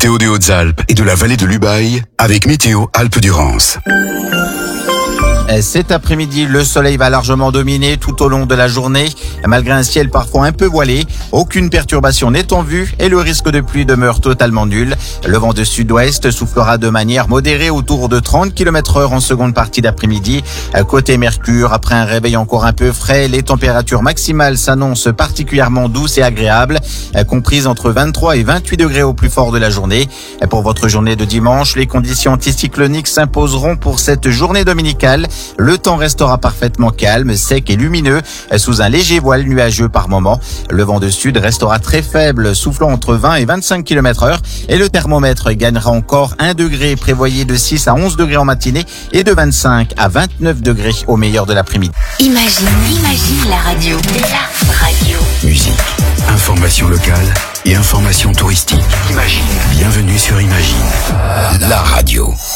météo des Hautes-Alpes et de la vallée de l'Ubaye avec Météo Alpes-Durance. Cet après-midi, le soleil va largement dominer tout au long de la journée. Malgré un ciel parfois un peu voilé, aucune perturbation n'est en vue et le risque de pluie demeure totalement nul. Le vent de sud-ouest soufflera de manière modérée autour de 30 km/h en seconde partie d'après-midi. Côté Mercure, après un réveil encore un peu frais, les températures maximales s'annoncent particulièrement douces et agréables, comprises entre 23 et 28 degrés au plus fort de la journée. Pour votre journée de dimanche, les conditions anticycloniques s'imposeront pour cette journée dominicale. Le temps restera parfaitement calme, sec et lumineux, sous un léger voile nuageux par moment. Le vent de sud restera très faible, soufflant entre 20 et 25 km/h. Et le thermomètre gagnera encore 1 degré, prévoyé de 6 à 11 degrés en matinée et de 25 à 29 degrés au meilleur de l'après-midi. Imagine la radio. La radio. Musique, information locale et information touristique. Imagine. Bienvenue sur Imagine, la radio.